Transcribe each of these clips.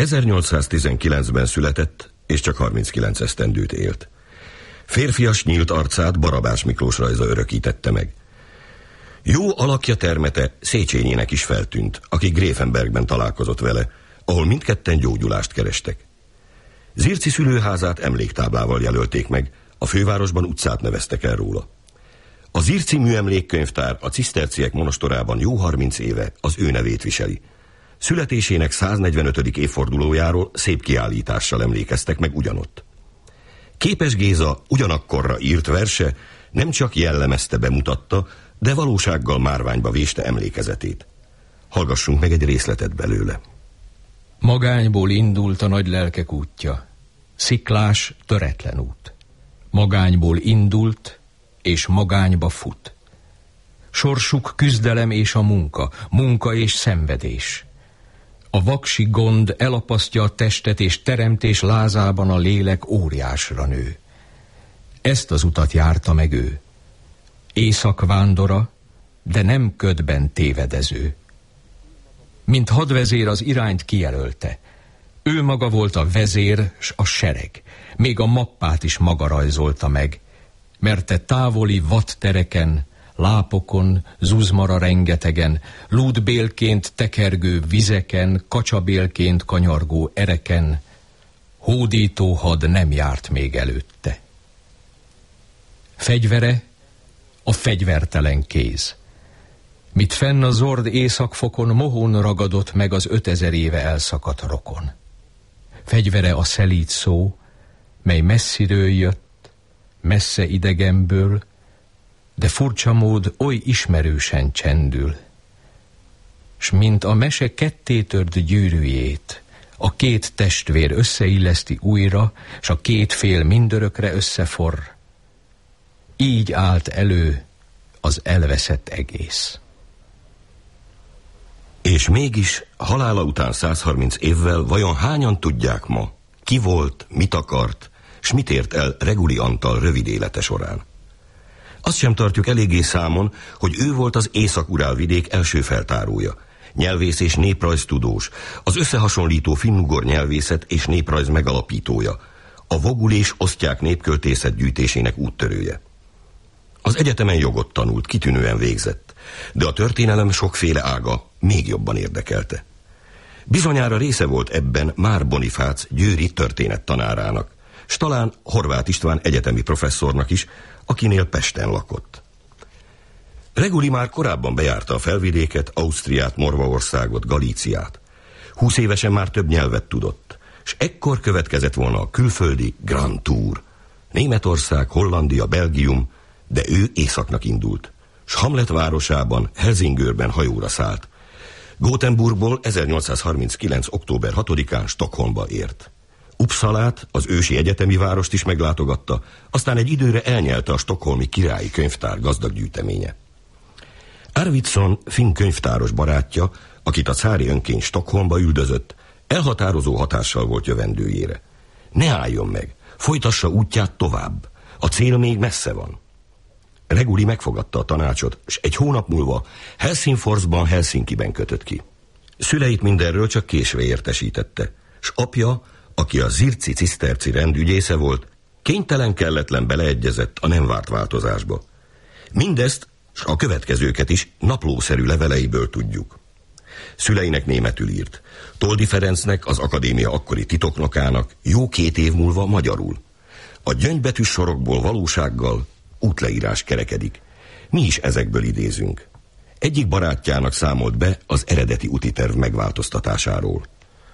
1819-ben született, és csak 39 esztendőt élt. Férfias nyílt arcát Barabás Miklós rajza örökítette meg. Jó alakja termete Széchenyinek is feltűnt, aki Gräfenbergben találkozott vele, ahol mindketten gyógyulást kerestek. Zirci szülőházát emléktáblával jelölték meg, a fővárosban utcát neveztek el róla. A Zirci műemlékkönyvtár a ciszterciek monostorában jó 30 éve az ő nevét viseli. Születésének 145. évfordulójáról szép kiállítással emlékeztek meg ugyanott. Képes Géza ugyanakkorra írt verse nem csak jellemezte, bemutatta, de valósággal márványba véste emlékezetét. Hallgassunk meg egy részletet belőle. Magányból indult a nagy lelkek útja, sziklás, töretlen út. Magányból indult, és magányba fut. Sorsuk küzdelem és a munka és szenvedés. A vaksi gond elapasztja a testet, és teremtés lázában a lélek óriásra nő. Ezt az utat járta meg ő. Északvándora, de nem ködben tévedező. Mint hadvezér az irányt kijelölte. Ő maga volt a vezér, s a sereg. Még a mappát is maga rajzolta meg. Merte távoli vadtereken, lápokon, zuzmara rengetegen, lúdbélként tekergő vizeken, kacsabélként kanyargó ereken, hódító had nem járt még előtte. Fegyvere a fegyvertelen kéz. Mit fenn a zord északfokon mohón ragadott meg az 5000 éve elszakadt rokon. Fegyvere a szelíd szó, mely messziről jött, messze idegenből, de furcsa mód oly ismerősen csendül. S mint a mese kettétört gyűrűjét, a két testvér összeilleszti újra, s a két fél mindörökre összeforr, így állt elő az elveszett egész. És mégis halála után 130 évvel vajon hányan tudják ma, ki volt, mit akart, s mit ért el Reguli Antal rövid élete során? Azt sem tartjuk eléggé számon, hogy ő volt az Észak-Urál-vidék első feltárója, nyelvész és néprajztudós, az összehasonlító finnugor nyelvészet és néprajz megalapítója, a vogul és osztyák népköltészet gyűjtésének úttörője. Az egyetemen jogot tanult, kitűnően végzett, de a történelem sokféle ága még jobban érdekelte. Bizonyára része volt ebben Már Bonifác győri történettanárának, s talán Horváth István egyetemi professzornak is, akinél Pesten lakott. Reguli már korábban bejárta a felvidéket, Ausztriát, Morvaországot, Galíciát. 20 évesen már több nyelvet tudott, s ekkor következett volna a külföldi Grand Tour. Németország, Hollandia, Belgium, de ő északnak indult, s Hamlet városában, Helsingörben hajóra szállt. Gothenburgból 1839. október 6-án Stockholmba ért. Uppsalát, az ősi egyetemi várost is meglátogatta, aztán egy időre elnyelte a stockholmi királyi könyvtár gazdag gyűjteménye. Arvidsson finn könyvtáros barátja, akit a cári önkény Stockholmba üldözött, elhatározó hatással volt jövendőjére. Ne álljon meg, folytassa útját tovább, a cél még messze van. Reguli megfogadta a tanácsot, és egy hónap múlva Helsingforsban, Helsinkiben kötött ki. Szüleit mindenről csak késve értesítette, s apja, aki a zirci ciszterci rend ügyésze volt, kénytelen kelletlen beleegyezett a nem várt változásba. Mindezt, s a következőket is naplószerű leveleiből tudjuk. Szüleinek németül írt, Toldi Ferencnek, az akadémia akkori titoknokának jó 2 év múlva magyarul. A gyöngybetűs sorokból valósággal útleírás kerekedik. Mi is ezekből idézünk. Egyik barátjának számolt be az eredeti útiterv megváltoztatásáról.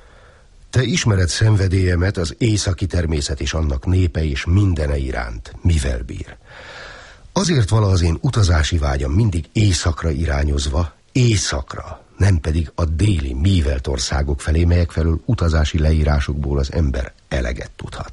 Te ismered szenvedélyemet, az északi természet és annak népe és mindene iránt, mivel bír. Azért vala az én utazási vágyam mindig északra irányozva, északra, nem pedig a déli mívelt országok felé, melyek felől utazási leírásokból az ember eleget tudhat.